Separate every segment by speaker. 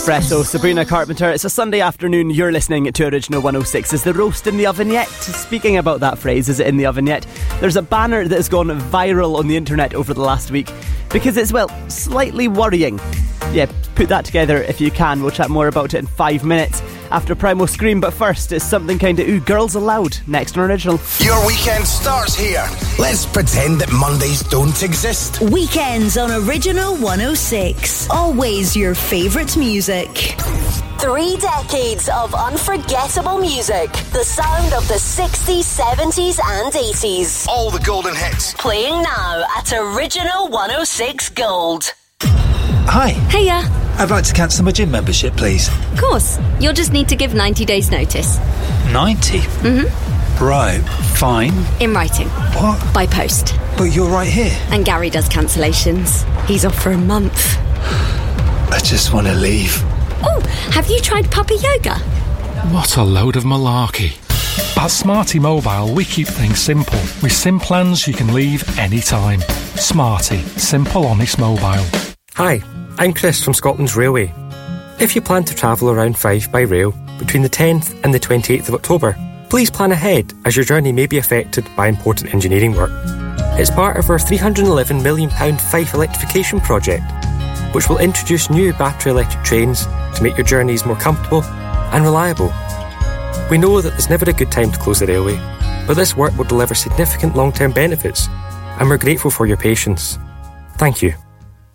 Speaker 1: Espresso, Sabrina Carpenter. It's a Sunday afternoon. You're listening to Original 106. Is the roast in the oven yet? Speaking about that phrase, is it in the oven yet? There's a banner that has gone viral on the internet over the last week because it's, well, slightly worrying. Yeah, put that together if you can. We'll chat more about it in 5 minutes after Primal Scream. But first, it's something kind of ooh, Girls Aloud, next on Original.
Speaker 2: Your weekend starts here. Let's pretend that Mondays don't exist.
Speaker 3: Weekends on Original 106. Always your favourite music.
Speaker 4: 3 decades of unforgettable music. The sound of the 60s, 70s and 80s.
Speaker 2: All the golden hits.
Speaker 4: Playing now at Original 106 Gold.
Speaker 5: Hi.
Speaker 6: Hiya.
Speaker 5: I'd like to cancel my gym membership, please.
Speaker 6: Of course. You'll just need to give 90 days notice.
Speaker 5: 90?
Speaker 6: Mm-hmm.
Speaker 5: Right, fine.
Speaker 6: In writing.
Speaker 5: What?
Speaker 6: By post.
Speaker 5: But you're right here.
Speaker 6: And Gary does cancellations. He's off for a month.
Speaker 5: I just want to leave.
Speaker 6: Oh, have you tried puppy yoga?
Speaker 7: What a load of malarkey. At Smarty Mobile, we keep things simple. With SIM plans you can leave anytime. Smarty. Simple, honest mobile.
Speaker 8: Hi, I'm Chris from Scotland's Railway. If you plan to travel around Fife by rail between the 10th and the 28th of October, please plan ahead as your journey may be affected by important engineering work. It's part of our £311 million Fife electrification project, which will introduce new battery electric trains to make your journeys more comfortable and reliable. We know that there's never a good time to close the railway, but this work will deliver significant long-term benefits, and we're grateful for your patience. Thank you.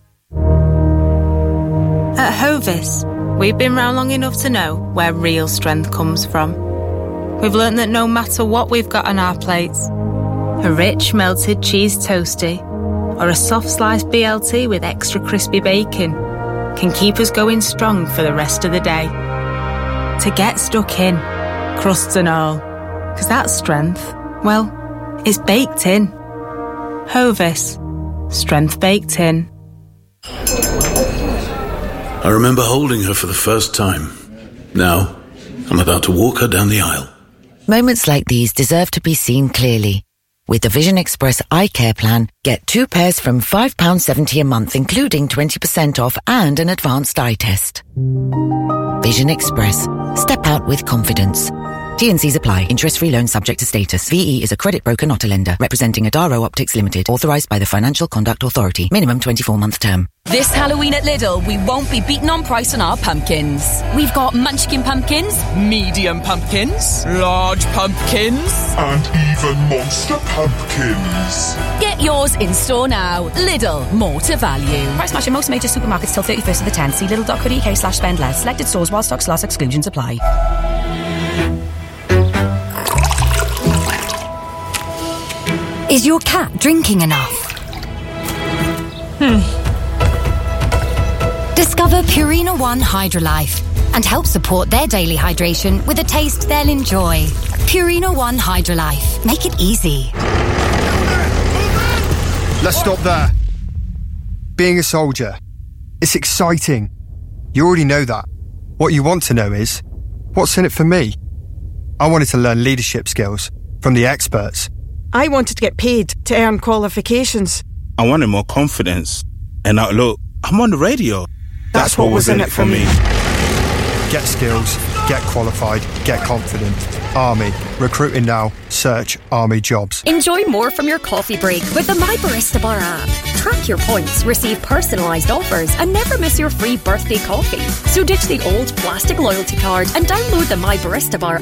Speaker 9: At Hovis, we've been round long enough to know where real strength comes from. We've learnt that no matter what we've got on our plates, a rich melted cheese toastie or a soft sliced BLT with extra crispy bacon can keep us going strong for the rest of the day. To get stuck in, crusts and all, because that strength, well, is baked in. Hovis, strength baked in.
Speaker 10: I remember holding her for the first time. Now, I'm about to walk her down the aisle.
Speaker 11: Moments like these deserve to be seen clearly. With the Vision Express Eye Care Plan, get 2 pairs from £5.70 a month, including 20% off and an advanced eye test. Vision Express. Step out with confidence. T&Cs apply. Interest-free loan subject to status. VE is a credit broker, not a lender. Representing Adaro Optics Limited. Authorised by the Financial Conduct Authority. Minimum 24-month term.
Speaker 12: This Halloween at Lidl, we won't be beaten on price on our pumpkins. We've got munchkin pumpkins, medium pumpkins, large pumpkins,
Speaker 13: and even monster pumpkins.
Speaker 12: Get yours in store now. Lidl, more to value.
Speaker 14: Price match in most major supermarkets till 31st of the 10th. See lidl.co.uk/spend less. Selected stores while stocks last. Exclusions apply.
Speaker 15: Is your cat drinking enough? Discover Purina One Hydrolife and help support their daily hydration with a taste they'll enjoy. Purina One Hydrolife. Make it easy.
Speaker 16: Let's stop there. Being a soldier, it's exciting. You already know that. What you want to know is, what's in it for me? I wanted to learn leadership skills from the experts.
Speaker 17: I wanted to get paid to earn qualifications.
Speaker 18: I wanted more confidence. And now look, I'm on the radio. That's what was in it for me.
Speaker 16: Get skills, get qualified, get confident. Army. Recruiting now. Search Army jobs.
Speaker 19: Enjoy more from your coffee break with the My Barista Bar app. Track your points, receive personalised offers and never miss your free birthday coffee. So ditch the old plastic loyalty card and download the My Barista Bar